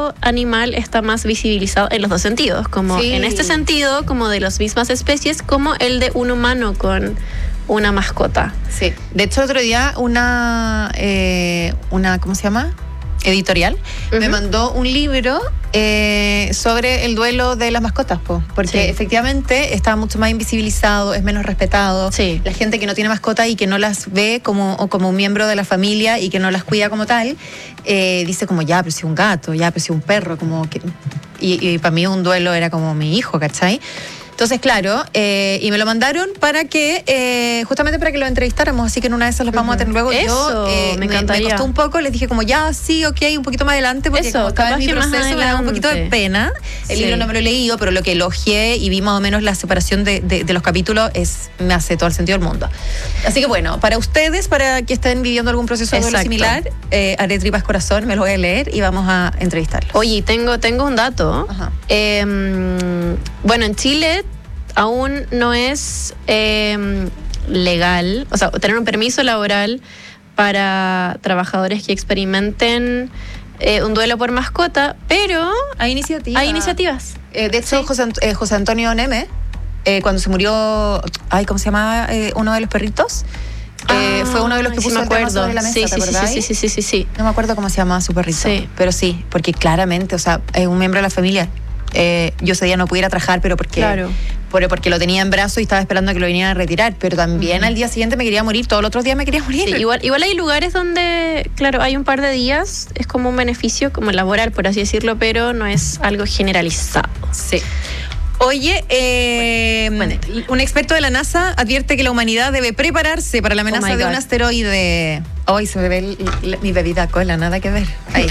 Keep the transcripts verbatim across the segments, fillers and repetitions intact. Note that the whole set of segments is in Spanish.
otro animal está más visibilizado en los dos sentidos, como Sí. en este sentido, como de las mismas especies, como el de un humano con una mascota. Sí. De hecho, el otro día una, eh, una ¿cómo se llama? Editorial, uh-huh. me mandó un libro eh, sobre el duelo de las mascotas, po, porque sí. efectivamente está mucho más invisibilizado, es menos respetado. Sí. La gente que no tiene mascotas y que no las ve como, o como un miembro de la familia y que no las cuida como tal, eh, dice como ya, pero si un gato, ya, pero si un perro, como que... Y, y para mí un duelo era como mi hijo, ¿cachai? Entonces, claro, eh, y me lo mandaron para que, eh, justamente para que lo entrevistáramos, así que en una de esas los vamos uh-huh. a tener luego. Eso, Yo, eh, me encantaría. Me, me costó un poco, les dije como, ya, sí, ok, un poquito más adelante, porque Eso, como estaba en mi proceso me da un poquito de pena. El sí. libro no me lo he leído, pero lo que elogié y vi más o menos la separación de, de, de los capítulos es, me hace todo el sentido del mundo. Así que bueno, para ustedes, para que estén viviendo algún proceso de duelo similar, eh, haré tripas corazón, me lo voy a leer y vamos a entrevistarlos. Oye, tengo, tengo un dato. Ajá. Eh, bueno, en Chile aún no es eh, legal, o sea, tener un permiso laboral para trabajadores que experimenten eh, un duelo por mascota, pero hay iniciativas. Hay iniciativas. Eh, de hecho, sí. José, eh, José Antonio Neme, eh, cuando se murió, ay, ¿cómo se llamaba eh, uno de los perritos? Eh, ah, fue uno de los que sí puso me el tema acuerdo. sobre la mesa, sí, ¿te sí, acordás? sí, sí, sí, sí, sí. No me acuerdo cómo se llamaba su perrito, sí. pero sí, porque claramente, o sea, es un miembro de la familia. Eh, yo ese día no pudiera trabajar, pero porque, claro. por, porque lo tenía en brazos y estaba esperando a que lo vinieran a retirar. Pero también uh-huh. al día siguiente me quería morir, todos los otros días me quería morir. Sí, igual, igual hay lugares donde, claro, hay un par de días, es como un beneficio, como laboral, por así decirlo, pero no es algo generalizado. Sí. Oye, eh, bueno, un experto de la NASA advierte que la humanidad debe prepararse para la amenaza oh de un asteroide. Hoy oh, se me ve el, el, mi bebida cola, nada que ver. Ahí.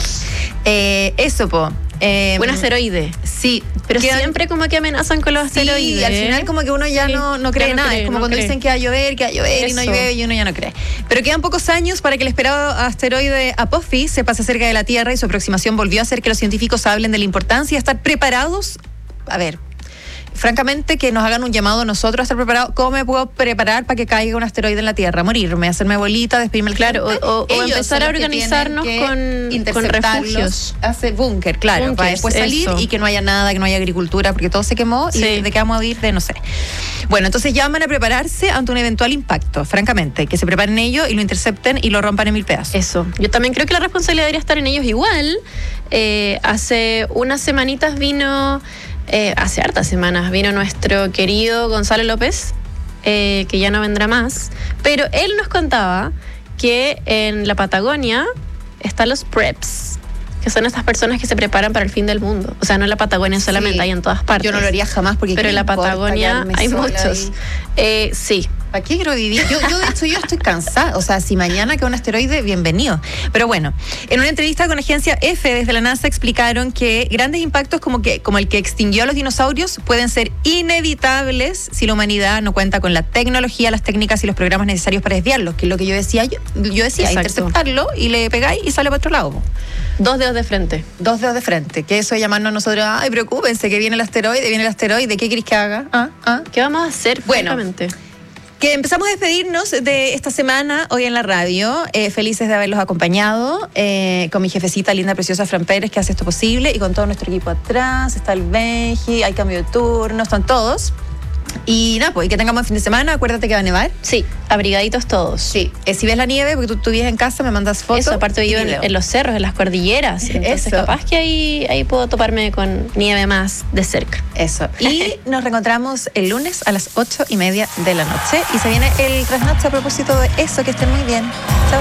eh, eso, po. Eh, un asteroide. Sí, pero quedan, siempre como que amenazan con los asteroides. Sí, al final como que uno ya sí, no, no cree no nada. Cree, es como no cuando cree. Dicen que va a llover, que va a llover Eso. y no llueve y uno ya no cree. Pero quedan pocos años para que el esperado asteroide Apophis se pase cerca de la Tierra y su aproximación volvió a hacer que los científicos hablen de la importancia de estar preparados. A ver, francamente, que nos hagan un llamado a nosotros a estar preparados. ¿Cómo me puedo preparar para que caiga un asteroide en la Tierra? Morirme, hacerme bolita, despedirme el claro, o, o, o empezar a organizarnos con, con refugios. Hacer búnker, claro, Bunkers, para después salir eso. Y que no haya nada, que no haya agricultura, porque todo se quemó sí. y de qué vamos a vivir, de no sé. Bueno, entonces llaman a prepararse ante un eventual impacto, francamente, que se preparen ellos y lo intercepten y lo rompan en mil pedazos. Eso, yo también creo que la responsabilidad debería estar en ellos igual. Eh, hace unas semanitas vino... Eh, hace hartas semanas vino nuestro querido Gonzalo López, eh, que ya no vendrá más, pero él nos contaba que en la Patagonia están los preps, que son estas personas que se preparan para el fin del mundo. O sea, no en la Patagonia solamente, sí. hay en todas partes. Yo no lo haría jamás porque pero en la Patagonia hay muchos. Eh, sí. ¿Para qué quiero vivir? Yo, yo de hecho yo estoy cansada. O sea, si mañana queda un asteroide, bienvenido. Pero bueno, en una entrevista con la agencia F desde la NASA explicaron que grandes impactos como, que, como el que extinguió a los dinosaurios pueden ser inevitables si la humanidad no cuenta con la tecnología, las técnicas y los programas necesarios para desviarlos, que es lo que yo decía. Yo, yo decía, Exacto. interceptarlo y le pegáis y sale para otro lado. Dos dedos de frente. Dos dedos de frente. Que eso llamarnos a nosotros, ay, preocúpense, que viene el asteroide, viene el asteroide, ¿qué querés que haga? ¿Ah? ¿Ah? ¿Qué vamos a hacer? Bueno, que empezamos a despedirnos de esta semana hoy en la radio, eh, felices de haberlos acompañado, eh, con mi jefecita linda, preciosa Fran Pérez, que hace esto posible, y con todo nuestro equipo atrás. Está el Benji, hay cambio de turno, están todos. Y nada, pues, y que tengamos el fin de semana. Acuérdate que va a nevar. Sí, abrigaditos todos. Sí, eh, si ves la nieve, porque tú, tú vives en casa, me mandas fotos. Eso, aparte vivo en, en los cerros, en las cordilleras. Entonces, Eso. capaz que ahí, ahí puedo toparme con nieve más de cerca. Eso. Y nos reencontramos el lunes a las ocho y media de la noche. Y se viene el trasnoche a propósito de eso. Que estén muy bien. Chao.